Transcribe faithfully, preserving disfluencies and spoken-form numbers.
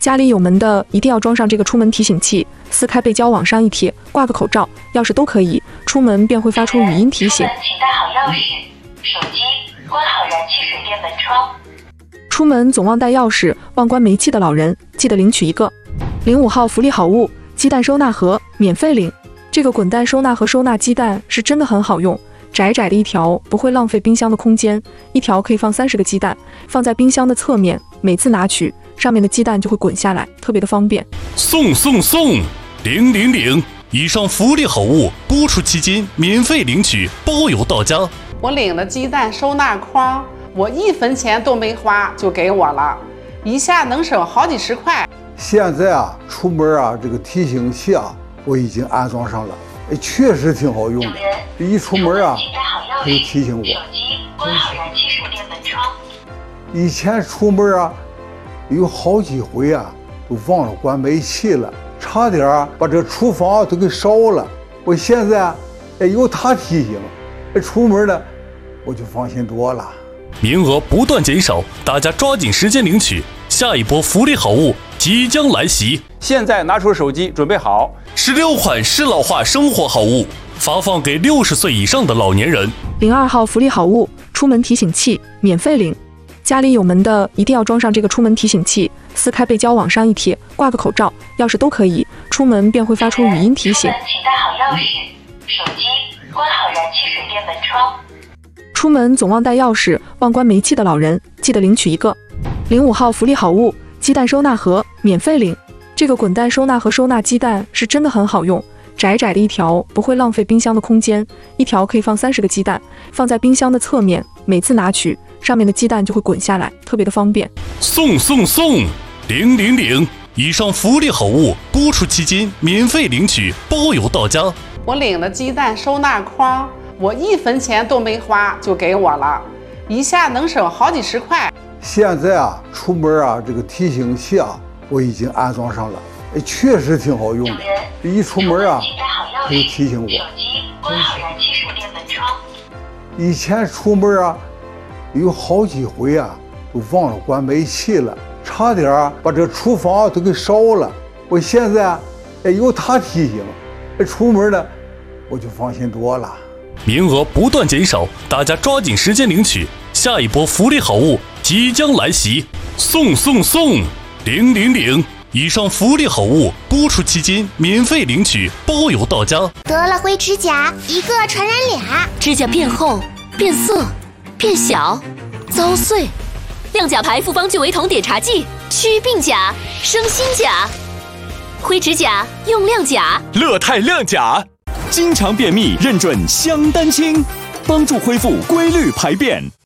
家里有门的一定要装上这个出门提醒器，撕开背胶往上一贴，挂个口罩、钥匙都可以，出门便会发出语音提醒。 请带好钥匙、手机，关好燃气水电门窗。 出门总忘带钥匙、忘关煤气的老人，记得领取一个零五号福利好物鸡蛋收纳盒，免费领。这个滚蛋收纳盒收纳鸡蛋是真的很好用，窄窄的一条，不会浪费冰箱的空间，一条可以放三十个鸡蛋，放在冰箱的侧面，每次拿取，上面的鸡蛋就会滚下来，特别的方便。 送送送，领领领！以上福利好物播出期间免费领取，包邮到家。 我领了鸡蛋收纳筐，我一分钱都没花就给我了，一下能省好几十块。 现在啊，出门啊，这个提醒器啊，我已经安装上了，哎，确实挺好用的。一出门啊，它就提醒我。 手机关好燃气水电门窗。 以前出门啊，有好几回啊，都忘了关煤气了，差点啊把这厨房都给烧了。我现在哎有它提醒，哎出门呢我就放心多了。 名额不断减少，大家抓紧时间领取，下一波福利好物即将来袭。 现在拿出手机，准备好十六款适老化生活好物，发放给六十岁以上的老年人。 零二号福利好物出门提醒器，免费领。家里有门的一定要装上这个出门提醒器，撕开背胶往上一贴，挂个口罩、钥匙都可以，出门便会发出语音提醒。 请带好钥匙、手机，关好燃气水电门窗。 出门总忘带钥匙、忘关煤气的老人，记得领取一个零五号福利好物鸡蛋收纳盒，免费领。这个滚蛋收纳盒收纳鸡蛋是真的很好用，窄窄的一条，不会浪费冰箱的空间，一条可以放三十个鸡蛋，放在冰箱的侧面，每次拿取，上面的鸡蛋就会滚下来，特别的方便。 送送送，领领领！以上福利好物播出期间免费领取，包邮到家。 我领了鸡蛋收纳筐，我一分钱都没花就给我了，一下能省好几十块。 现在啊，出门啊，这个提醒器啊，我已经安装上了，哎，确实挺好用的。一出门啊，它就提醒我。 手机关好燃气水电门窗。 以前出门啊，有好几回啊，都忘了关煤气了，差点啊把这厨房都给烧了。我现在哎有它提醒，哎出门呢我就放心多了。 名额不断减少，大家抓紧时间领取，下一波福利好物即将来袭。送送送，领领领！以上福利好物播出期间免费领取，包邮到家。 得了灰指甲，一个传染俩， 指甲变厚、变色、变小、遭碎。亮甲牌复方聚维酮碘茶剂，祛病甲、生新甲。灰指甲用亮甲， 乐泰亮甲，经常便秘认准香丹清，帮助恢复规律排便。